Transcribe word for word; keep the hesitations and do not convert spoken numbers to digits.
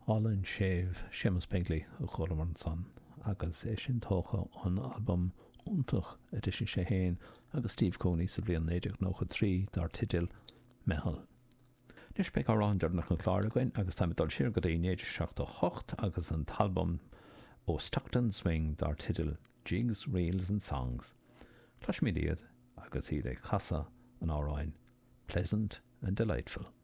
Alan Shave Seamus Begley a cholaman san agus é sin tócha an album Untach edition sé héin agus Steve Coney sa bblion néideach nócha trí dar titil Mehal. Nis pe arándir nach an chláir goin agus tá dal siar go dé néidir seachta hocht agus an talbum ó Stockton Swing dar titil Jigs, Reels and Songs. Clash mídiad agus iad é casa an áráin Pleasant and Delightful.